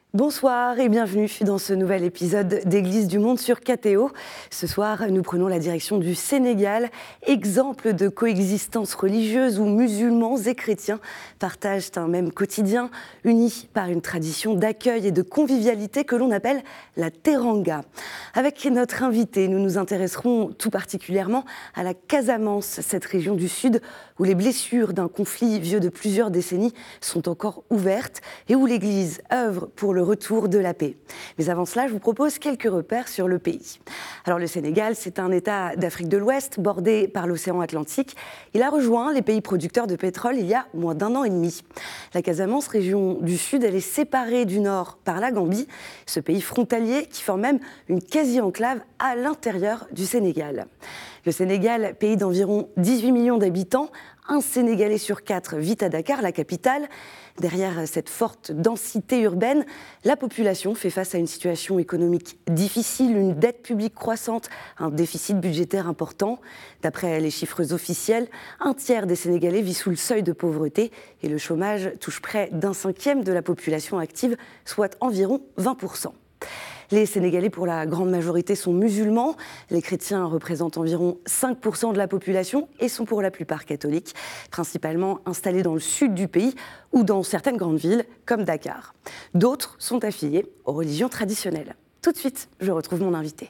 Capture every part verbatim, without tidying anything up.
Bonsoir et bienvenue dans ce nouvel épisode d'Église du Monde sur K T O. Ce soir, nous prenons la direction du Sénégal, exemple de coexistence religieuse où musulmans et chrétiens partagent un même quotidien, unis par une tradition d'accueil et de convivialité que l'on appelle la teranga. Avec notre invité, nous nous intéresserons tout particulièrement à la Casamance, cette région du Sud où les blessures d'un conflit vieux de plusieurs décennies sont encore ouvertes et où l'Église œuvre pour le retour de la paix. Mais avant cela, je vous propose quelques repères sur le pays. Alors le Sénégal, c'est un État d'Afrique de l'Ouest bordé par l'océan Atlantique. Il a rejoint les pays producteurs de pétrole il y a moins d'un an et demi. La Casamance, région du Sud, elle est séparée du Nord par la Gambie, ce pays frontalier qui forme même une quasi-enclave à l'intérieur du Sénégal. Le Sénégal, pays d'environ dix-huit millions d'habitants, un Sénégalais sur quatre vit à Dakar, la capitale. Derrière cette forte densité urbaine, la population fait face à une situation économique difficile, une dette publique croissante, un déficit budgétaire important. D'après les chiffres officiels, un tiers des Sénégalais vit sous le seuil de pauvreté et le chômage touche près d'un cinquième de la population active, soit environ vingt pour cent. Les Sénégalais, pour la grande majorité, sont musulmans. Les chrétiens représentent environ cinq pour cent de la population et sont pour la plupart catholiques, principalement installés dans le sud du pays ou dans certaines grandes villes comme Dakar. D'autres sont affiliés aux religions traditionnelles. Tout de suite, je retrouve mon invité.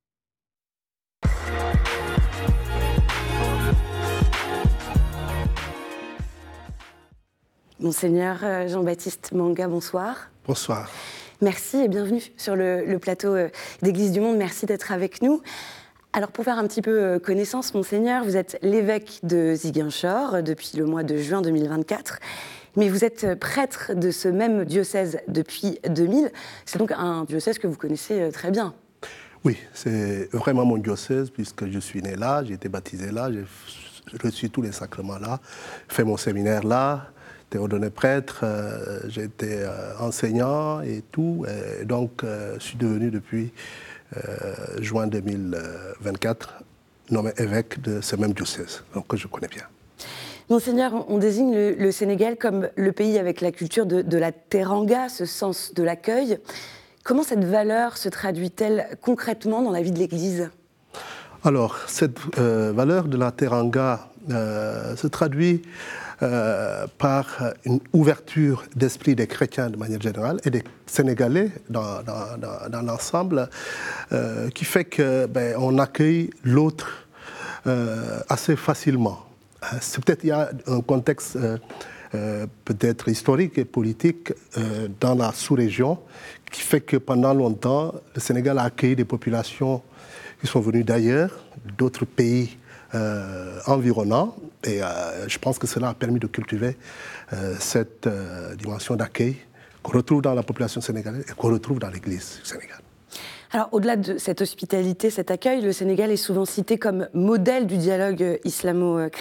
Monseigneur Jean-Baptiste Manga, bonsoir. Bonsoir. Merci et bienvenue sur le, le plateau d'Église du Monde. Merci d'être avec nous. Alors, pour faire un petit peu connaissance, Monseigneur, vous êtes l'évêque de Ziguinchor depuis le mois de juin deux mille vingt-quatre, mais vous êtes prêtre de ce même diocèse depuis deux mille. C'est donc un diocèse que vous connaissez très bien. Oui, c'est vraiment mon diocèse puisque je suis né là, j'ai été baptisé là, j'ai reçu tous les sacrements là, fait mon séminaire là. J'étais ordonné prêtre, euh, j'ai été euh, enseignant et tout. Et donc, euh, je suis devenu depuis euh, juin deux mille vingt-quatre nommé évêque de ce même diocèse, donc que je connais bien. Monseigneur, on désigne le, le Sénégal comme le pays avec la culture de, de la teranga, ce sens de l'accueil. Comment cette valeur se traduit-elle concrètement dans la vie de l'Église ? Alors, cette euh, valeur de la teranga euh, se traduit Euh, par une ouverture d'esprit des chrétiens de manière générale et des Sénégalais dans, dans, dans, dans l'ensemble, euh, qui fait que ben, on accueille l'autre euh, assez facilement. C'est peut-être il y a un contexte euh, euh, peut-être historique et politique euh, dans la sous-région qui fait que pendant longtemps, le Sénégal a accueilli des populations qui sont venues d'ailleurs, d'autres pays Euh, environnant et euh, je pense que cela a permis de cultiver euh, cette euh, dimension d'accueil qu'on retrouve dans la population sénégalaise et qu'on retrouve dans l'Église du Sénégal. Alors, au-delà de cette hospitalité, cet accueil, le Sénégal est souvent cité comme modèle du dialogue islamo-chrétien.